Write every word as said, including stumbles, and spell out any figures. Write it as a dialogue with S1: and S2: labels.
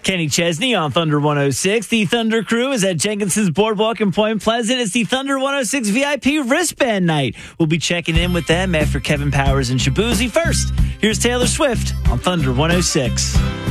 S1: Kenny Chesney on Thunder one oh six. The Thunder crew is at Jenkinson's Boardwalk in Point Pleasant. It's the Thunder one oh six V I P wristband night. We'll be checking in with them after Kevin Powers and Shabuzi. First, here's Taylor Swift on Thunder one oh six.